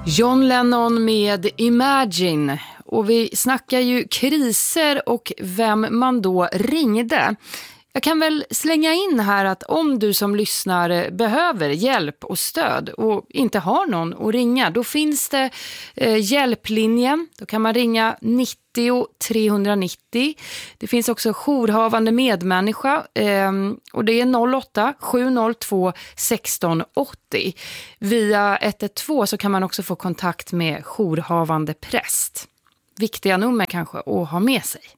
John Lennon med Imagine, och vi snackar ju kriser och vem man då ringde. Jag kan väl slänga in här att om du som lyssnar behöver hjälp och stöd och inte har någon att ringa, då finns det hjälplinjen. Då kan man ringa 90 390. Det finns också jourhavande medmänniska och det är 08 702 1680. Via 112 så kan man också få kontakt med jourhavande präst. Viktiga nummer kanske att ha med sig.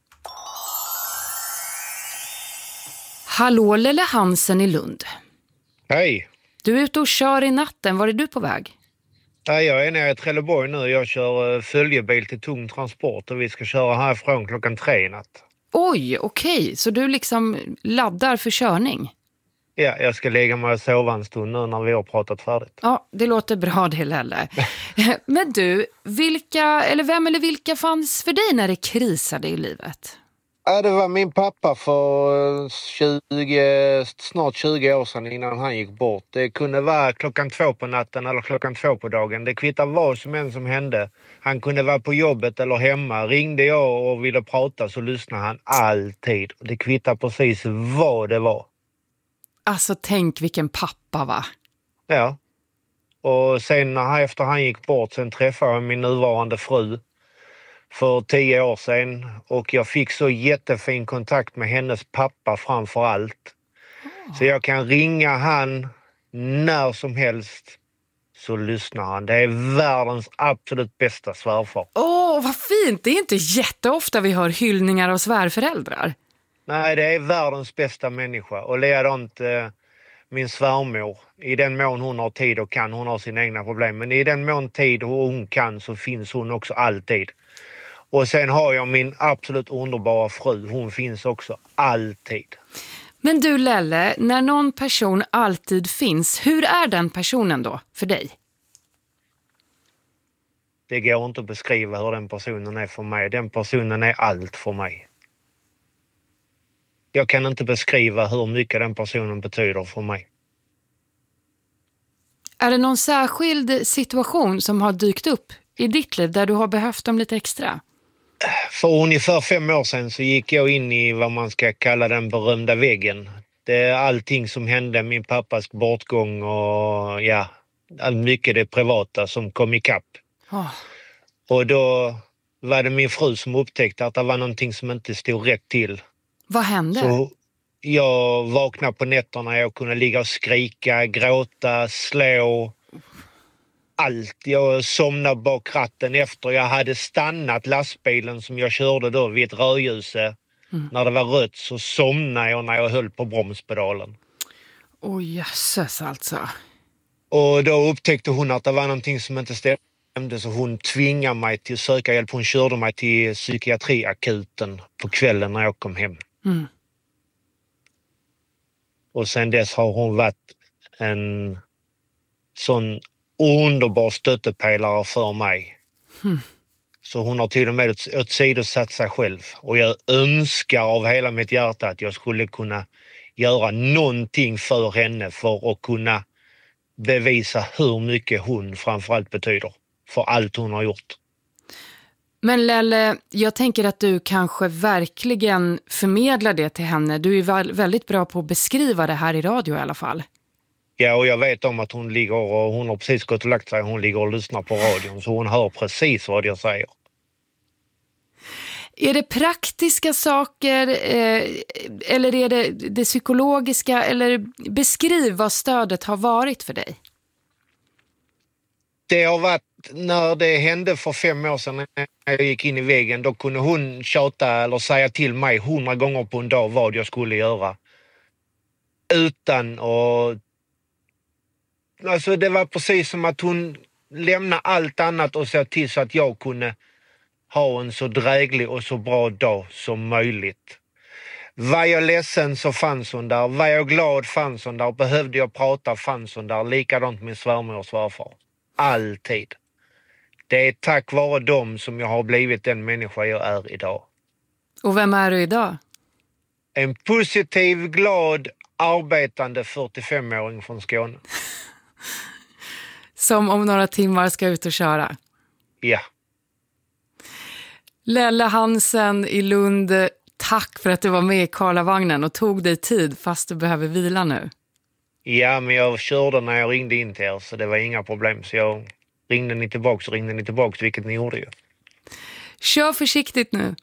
Hallå, Lelle Hansen i Lund. Hej. Du är ute och kör i natten. Var är du på väg? Ja, jag är nere i Trelleborg nu. Jag kör följebil till tung transport och vi ska köra härifrån 3:00 i natt. Oj, okej. Så du liksom laddar för körning? Ja, jag ska lägga mig och sova en stund nu när vi har pratat färdigt. Ja, det låter bra det, Lelle. Men du, vem eller vilka fanns för dig när det krisade i livet? Ja, det var min pappa för snart 20 år sedan innan han gick bort. Det kunde vara 2:00 på natten eller 2:00 på dagen. Det kvittar vad som hände. Han kunde vara på jobbet eller hemma. Ringde jag och ville prata så lyssnade han alltid. Det kvittar precis vad det var. Alltså tänk vilken pappa, va? Ja. Och sen efter han gick bort, sen träffade jag min nuvarande fru för 10 år sedan. Och jag fick så jättefin kontakt med hennes pappa framför allt. Så jag kan ringa han när som helst så lyssnar han. Det är världens absolut bästa svärfar. Åh, vad fint! Det är inte jätteofta vi hör hyllningar av svärföräldrar. Nej, det är världens bästa människa. Och likadant min svärmor. I den mån hon har tid och kan, hon har sina egna problem. Men i den mån tid hon kan så finns hon också alltid. Och sen har jag min absolut underbara fru. Hon finns också alltid. Men du, Lelle, när någon person alltid finns, hur är den personen då för dig? Det går inte att beskriva hur den personen är för mig. Den personen är allt för mig. Jag kan inte beskriva hur mycket den personen betyder för mig. Är det någon särskild situation som har dykt upp i ditt liv där du har behövt dem lite extra? För ungefär 5 år sedan så gick jag in i vad man ska kalla den berömda väggen. Det är allting som hände, min pappas bortgång och ja, mycket det privata som kom ikapp. Och då var det min fru som upptäckte att det var någonting som inte stod rätt till. Vad hände? Så jag vaknade på nätterna, jag kunde ligga och skrika, gråta, slå. Allt. Jag somnade bak ratten efter jag hade stannat lastbilen som jag körde då vid ett rödljuse. När det var rött så somnade jag när jag höll på bromspedalen. Oj, jösses alltså. Och då upptäckte hon att det var någonting som inte stämde så hon tvingade mig till att söka hjälp. Hon körde mig till psykiatriakuten på kvällen när jag kom hem. Och sen dess har hon varit en sån underbar stöttepelare för mig. Så hon har till och med åsidosatt sig själv. Och jag önskar av hela mitt hjärta att jag skulle kunna göra någonting för henne för att kunna bevisa hur mycket hon framförallt betyder för allt hon har gjort. Men Lelle, jag tänker att du kanske verkligen förmedlar det till henne. Du är väldigt bra på att beskriva det här i radio i alla fall. Ja, och jag vet om att hon ligger och hon har precis gått och lagt sig. Hon ligger och lyssnar på radion så hon hör precis vad jag säger. Är det praktiska saker eller är det psykologiska? Eller beskriv vad stödet har varit för dig. Det har varit när det hände för 5 år sedan när jag gick in i väggen. Då kunde hon tjata eller säga till mig 100 gånger på en dag vad jag skulle göra. Utan att... Alltså det var precis som att hon lämnade allt annat och såg till så att jag kunde ha en så dräglig och så bra dag som möjligt. Var jag ledsen så fanns hon där. Var jag glad fanns hon där. Behövde jag prata fanns hon där. Likadant min svärmor och svärfar. Alltid. Det är tack vare dem som jag har blivit den människa jag är idag. Och vem är du idag? En positiv, glad, arbetande 45-åring från Skåne. som om några timmar ska ut och köra. Ja. Lelle Hansen i Lund, tack för att du var med i Karlavagnen och tog dig tid fast du behöver vila nu. Ja, men jag körde när jag ringde in till er så det var inga problem. Så jag ringde ni tillbaks, vilket ni gjorde ju. Kör försiktigt nu.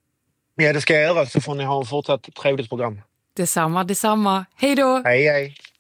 Ja, det ska jag göra så får ni ha en fortsatt trevligt program. Detsamma. Hej då! Hej, hej.